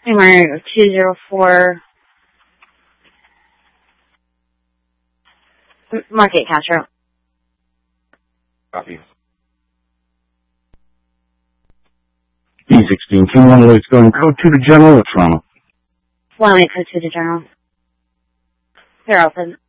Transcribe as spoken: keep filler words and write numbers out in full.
Number two zero four. Market Castro. Copy. B sixteen two one Lloyd's going code two to General at Toronto. One way code two to General. They're open.